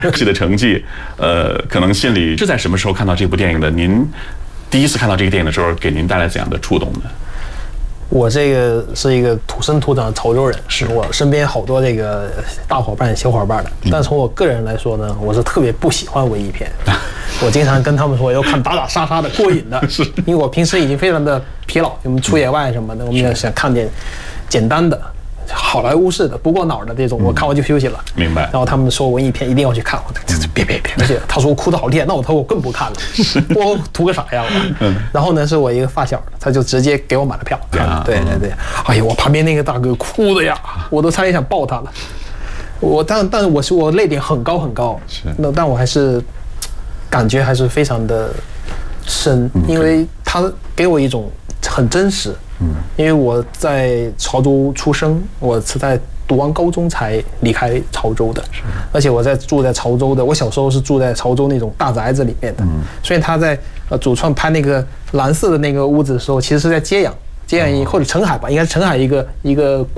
戏的成绩，可能心里是在什么时候看到这部电影的？您第一次看到这个电影的时候，给您带来怎样的触动呢？ 我这个是一个土生土长的潮州人，是我身边好多这个大伙伴、小伙伴的。但从我个人来说呢，我是特别不喜欢文艺片。我经常跟他们说，要看打打杀杀的过瘾的，因为我平时已经非常的疲劳，我们出野外什么的，我们也想看点简单的。好莱坞式的不过脑的这种，我看完就休息了。 明白。 然后他们说文艺片一定要去看，我别，而且他说我哭得好厉害，那我更不看了，我图个啥呀？然后呢，是我一个发小，他就直接给我买了票看。对，哎呀，我旁边那个大哥哭的呀，我都差点想抱他了。但我泪点很高，但我还是感觉还是非常的深，因为他给我一种很真实。因为我在潮州出生，我是在读完高中才离开潮州的，而且我住在潮州的，我小时候是住在潮州那种大宅子里面的，所以他在主创拍那个蓝色的那个屋子的时候，其实是在接壤或者澄海吧，应该是澄海一个